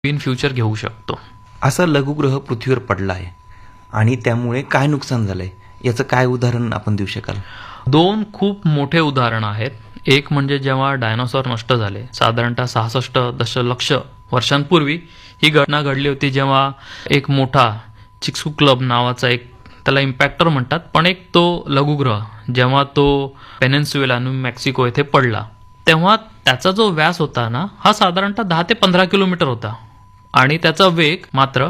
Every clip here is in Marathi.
इन फ्युचर घेऊ शकतो. असा लघुग्रह पृथ्वीवर पडला आहे आणि त्यामुळे काय नुकसान झालंय याचं काय उदाहरण आपण देऊ शकाल? 2 खूप मोठे उदाहरण आहेत. एक म्हणजे जेव्हा डायनासॉर नष्ट झाले, साधारणतः 66 दशलक्ष वर्षांपूर्वी ही घटना घडली होती, जेव्हा एक मोठा चिक्सुक्लब नावाचा एक, त्याला इम्पॅक्टर म्हणतात, पण एक तो लघुग्रह जेव्हा तो पेनिन्सुला न्यू मेक्सिको येथे पडला, तेव्हा त्याचा जो व्यास होता ना, हा साधारणतः 10 ते 15 किलोमीटर होता आणि त्याचा वेग मात्र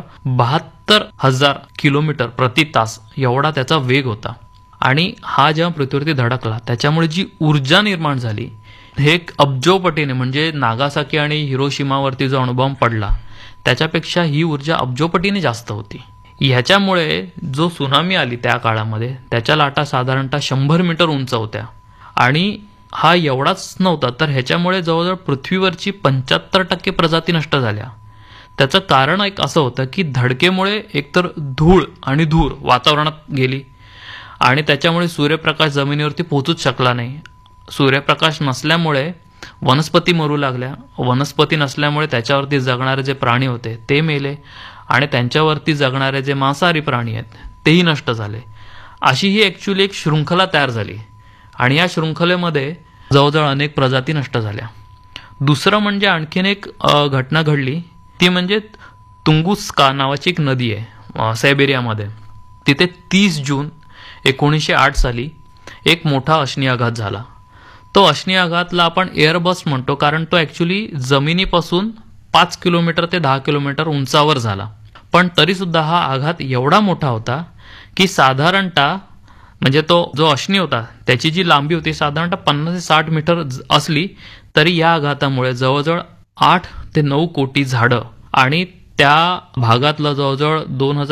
72,000 किलोमीटर प्रति तास एवढा त्याचा वेग होता. आणि हा जेव्हा पृथ्वीवरती धडकला, त्याच्यामुळे जी ऊर्जा निर्माण झाली हे अब्जोपटीने, म्हणजे नागासाकी आणि हिरोशिमावरती जो अणुबॉम्ब पडला त्याच्यापेक्षा ही ऊर्जा अब्जोपटीने जास्त होती. ह्याच्यामुळे जो सुनामी आली त्या काळामध्ये, त्याच्या लाटा साधारणतः 100 मीटर उंच होत्या. आणि हा एवढाच नव्हता, तर ह्याच्यामुळे जवळजवळ पृथ्वीवरची 75% प्रजाती नष्ट झाल्या. त्याचं कारण एक असं होतं की धडकेमुळे एकतर धूळ आणि धूर वातावरणात गेली आणि त्याच्यामुळे सूर्यप्रकाश जमिनीवरती पोहोचूच शकला नाही. सूर्यप्रकाश नसल्यामुळे वनस्पती मरू लागल्या, वनस्पती नसल्यामुळे त्याच्यावरती जगणारे जे प्राणी होते ते मेले आणि त्यांच्यावरती जगणारे जे मांसाहारी प्राणी आहेत तेही नष्ट झाले. अशी ही ॲक्च्युली एक शृंखला तयार झाली आणि या शृंखलेमध्ये जवळजवळ अनेक प्रजाती नष्ट झाल्या. दुसरं म्हणजे आणखीन एक घटना घडली, ती म्हणजे तुंगुस्का नावाची एक नदी आहे सायबेरियामध्ये. तिथे 30 जून 1908 साली एक मोठा अश्नी आघात झाला. तो अश्नी आघातला आपण एअरबस्ट म्हणतो, कारण तो ॲक्च्युली जमिनीपासून 5 किलोमीटर ते 10 किलोमीटर उंचावर झाला. पण तरीसुद्धा हा आघात एवढा मोठा होता की साधारणतः, म्हणजे तो जो अश्नी होता त्याची जी लांबी होती साधारणतः 50 ते 60 मीटर असली, तरी या आघातामुळे जवळजवळ 8 ते 9 कोटी झाडं आणि त्या भागातलं जवळजवळ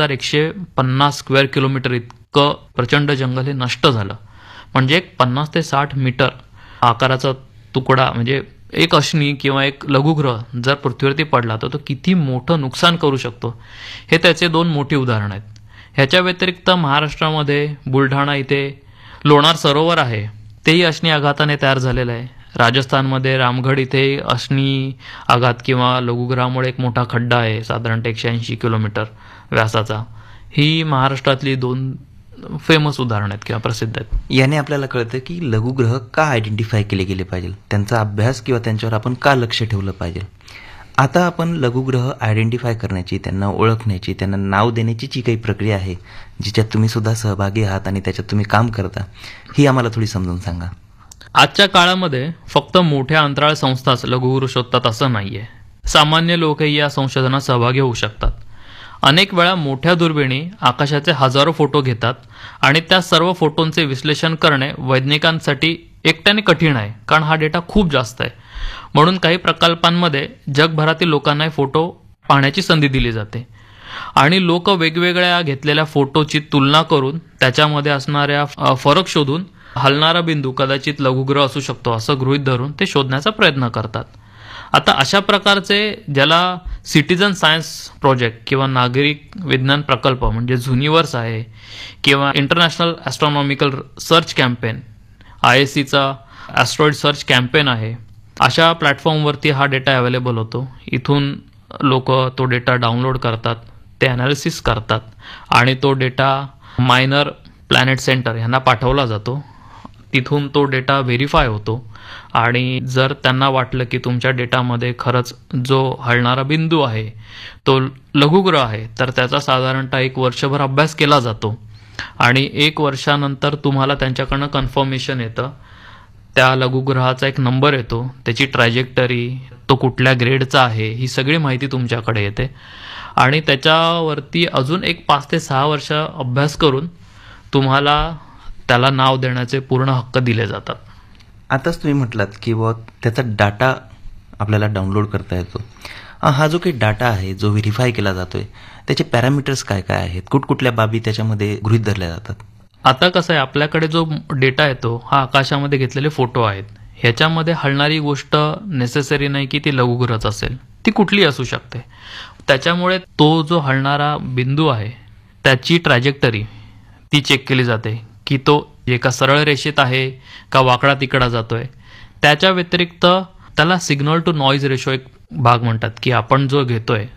2150 स्क्वेअर किलोमीटर इतकं प्रचंड जंगल हे नष्ट झालं. म्हणजे एक 50 ते 60 मीटर आकाराचा तुकडा, म्हणजे एक अश्नी किंवा एक लघुग्रह जर पृथ्वीवरती पडला तर तो किती मोठं नुकसान करू शकतो, हे त्याचे 2 मोठी उदाहरणं आहेत. ह्याच्या व्यतिरिक्त महाराष्ट्रामध्ये बुलढाणा इथे लोणार सरोवर आहे, तेही अश्नी आघाताने तयार झालेलं आहे. राजस्थानमध्ये रामगढ इथे अश्नी आघात किंवा लघुग्रहामुळे एक मोठा खड्डा आहे, साधारणतः 180 किलोमीटर व्यासाचा. ही महाराष्ट्रातली 2 फेमस उदाहरणं आहेत किंवा प्रसिद्ध आहेत. याने आपल्याला कळतं की लघुग्रह का आयडेंटिफाय केले गेले पाहिजे, त्यांचा अभ्यास किंवा त्यांच्यावर आपण का लक्ष ठेवलं पाहिजे. आता आपण लघुग्रह आयडेंटिफाय करण्याची, त्यांना ओळखण्याची, त्यांना नाव देण्याची जी काही प्रक्रिया आहे, जिच्यात तुम्ही सुद्धा सहभागी आहात आणि त्याच्यात तुम्ही काम करता, ही आम्हाला थोडी समजून सांगा. आजच्या काळामध्ये फक्त मोठ्या अंतराळ संस्थाच लघुग्रह शोधतात असं नाहीये. सामान्य लोकही या संशोधनात सहभागी होऊ शकतात. अनेक वेळा मोठ्या दुर्बिणी आकाशाचे हजारो फोटो घेतात आणि त्या सर्व फोटोंचे विश्लेषण करणे वैज्ञानिकांसाठी एकट्याने कठीण आहे, कारण हा डेटा खूप जास्त आहे. म्हणून काही प्रकल्पांमध्ये जगभरातील लोकांना फोटो पाहण्याची संधी दिली जाते आणि लोक वेगवेगळ्या घेतलेल्या फोटोची तुलना करून त्याच्यामध्ये असणाऱ्या फरक शोधून हलणारा बिंदू कदाचित लघुग्रह असू शकतो असं गृहीत धरून ते शोधण्याचा प्रयत्न करतात. आता अशा प्रकारचे, ज्याला सिटीजन सायन्स प्रोजेक्ट किंवा नागरिक विज्ञान प्रकल्प म्हणजे झुनिवर्स आहे, किंवा international astronomical search campaign ISCचा ॲस्ट्रॉइड search campaign आहे, अशा प्लॅटफॉर्मवरती हा डेटा अवेलेबल होतो. इथून लोक तो डेटा डाउनलोड करतात, ते ॲनालिसिस करतात आणि तो डेटा मायनर प्लॅनेट सेंटर यांना पाठवला जातो. तिथून तो डेटा व्हेरीफाय होतो आणि जर त्यांना वाटलं की तुमच्या डेटामध्ये खरंच जो हलणारा बिंदू आहे तो लघुग्रह आहे, तर त्याचा साधारणतः 1 वर्षभर अभ्यास केला जातो आणि 1 वर्षानंतर तुम्हाला त्यांच्याकडनं कन्फर्मेशन येतं. त्या लघुग्रहाचा एक नंबर येतो, त्याची ट्रॅजेक्टरी, तो कुठल्या ग्रेडचा आहे, ही सगळी माहिती तुमच्याकडे येते आणि त्याच्यावरती अजून एक 5 ते 6 वर्ष अभ्यास करून तुम्हाला त्याला नाव देण्याचे पूर्ण हक्क दिले जातात. आताच तुम्ही म्हटलात की त्याचा डाटा आपल्याला डाउनलोड करता येतो. हा जो काही डाटा आहे, जो व्हेरीफाय केला जातोय, त्याचे पॅरामीटर्स काय काय आहेत, कुठकुठल्या बाबी त्याच्यामध्ये गृहीत धरल्या जातात? आता कसं आहे, आपल्याकडे जो डेटा येतो हा आकाशामध्ये घेतलेले फोटो आहेत. ह्याच्यामध्ये हलणारी गोष्ट नेसेसरी नाही की ती लघुग्रहच असेल, ती कुठली असू शकते. त्याच्यामुळे तो जो हलणारा बिंदू आहे त्याची ट्रॅजेक्टरी ती चेक केली जाते की तो एका सरळ रेषेत आहे का वाकडा तिकडा जातोय. त्याच्या व्यतिरिक्त त्याला सिग्नल टू नॉईज रेशो एक भाग म्हणतात की आपण जो घेतोय